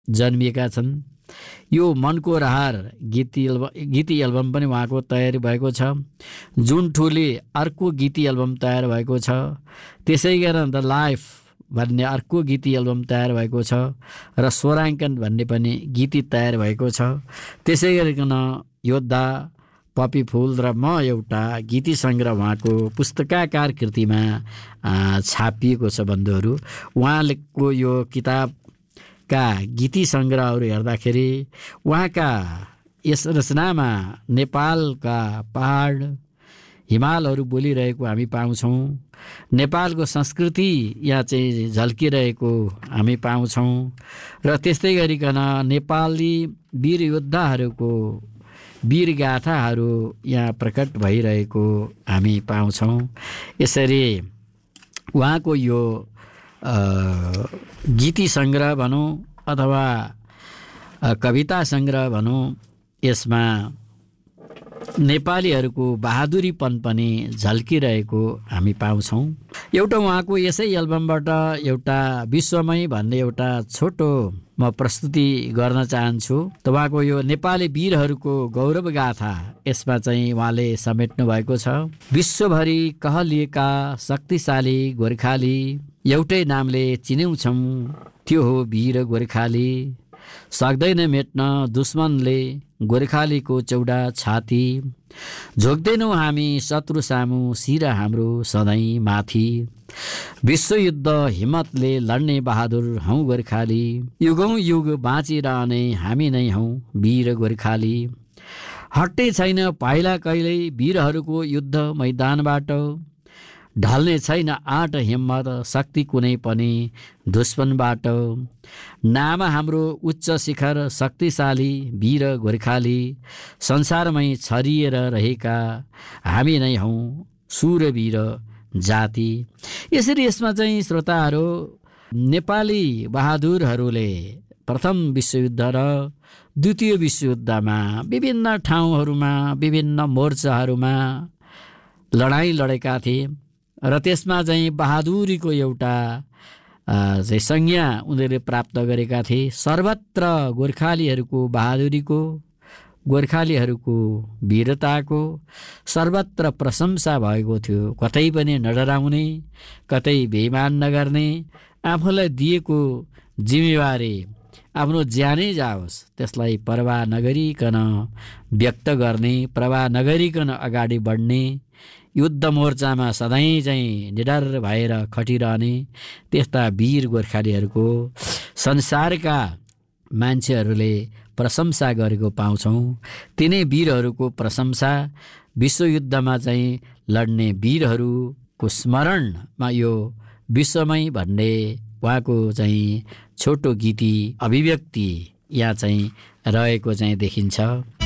जन्मिएका छन्। यो मनको रहार गीती एल्बम पनि उहाँको तयारी भएको छ। जुन ठुले अर्को गीती एल्बम तयार भएको छ। त्यसै गरी द लाइफ भन्ने अर्को गीती एल्बम तयार भएको छ र स्वराङ्कन भन्ने पनि गीती तयार भएको छ। त्यसै गरिकन योद्धा, पपी फुल र म एउटा गीती सङ्ग्रह उहाँको पुस्तकाकार कृतिमा छापिएको छ बन्धुहरू। उहाँको यो किताबका गीती सङ्ग्रहहरू हेर्दाखेरि उहाँका यस रचनामा नेपालका पहाड हिमालहरू बोलिरहेको हामी पाउँछौँ। नेपालको संस्कृति यहाँ चाहिँ झल्किरहेको हामी पाउँछौँ र त्यस्तै गरिकन नेपाली वीर योद्धाहरूको वीरगाथाहरू यहाँ प्रकट भइरहेको हामी पाउँछौँ। यसरी उहाँको यो गीती सङ्ग्रह भनौँ अथवा कविता सङ्ग्रह भनौँ, यसमा नेपालीहरूको बहादुरीपन पनि झल्किरहेको हामी पाउँछौँ। एउटा उहाँको यसै एल्बमबाट एउटा विश्वमय भन्ने एउटा छोटो म प्रस्तुति गर्न चाहन्छु। त उहाँको यो नेपाली वीरहरूको गौरव गाथा यसमा चाहिँ उहाँले समेट्नु भएको छ। विश्वभरि कहलिएका शक्तिशाली गोर्खाली, एउटै नामले चिन्यौछौँ त्यो हो वीर गोर्खाली। सक्दैन मेट्न दुश्मनले गोर्खालीको चौडा छाती, झोक्दैनौँ हामी शत्रु सामु शिर हाम्रो सधैँ माथि। विश्वयुद्ध हिम्मतले लड्ने बहादुर हौँ गोर्खाली, युगौँ युग बाँचिरहने हामी नै हौँ वीर गोर्खाली। हट्टे छैन पाइला कहिल्यै वीरहरूको युद्ध मैदानबाट, ढल्ने छैन आँट हिम्मत शक्ति कुनै पनि दुश्मनबाट। नाम हाम्रो उच्च शिखर शक्तिशाली वीर गोर्खाली, संसारमै छरिएर रहेका हामी नै हौँ सुरवीर जाति। यसरी यसमा चाहिँ श्रोताहरू नेपाली बहादुरहरूले प्रथम विश्वयुद्ध र द्वितीय विश्वयुद्धमा विभिन्न ठाउँहरूमा विभिन्न मोर्चाहरूमा लडाईँ लडेका थिए र त्यसमा चाहिँ बहादुरीको एउटा चाहिँ संज्ञा उनीहरूले प्राप्त गरेका थिए। सर्वत्र गोर्खालीहरूको बहादुरीको, गोर्खालीहरूको वीरताको सर्वत्र प्रशंसा भएको थियो। कतै पनि नडराउने, कतै बेइमान नगर्ने, आफूलाई दिएको जिम्मेवारी आफ्नो ज्यानै जाओस् त्यसलाई परवाह नगरिकन व्यक्त गर्ने, परवाह नगरिकन अगाडि बढ्ने, युद्ध मोर्चामा सधैँ चाहिँ निडर भएर खटिरहने त्यस्ता वीर गोर्खालीहरूको संसारका मान्छेहरूले प्रशंसा गरेको पाउँछौँ। तिनै वीरहरूको प्रशंसा विश्वयुद्धमा चाहिँ लड्ने वीरहरूको स्मरणमा यो विश्वमय भन्ने उहाँको चाहिँ छोटो गीती अभिव्यक्ति यहाँ चाहिँ रहेको चाहिँ देखिन्छ।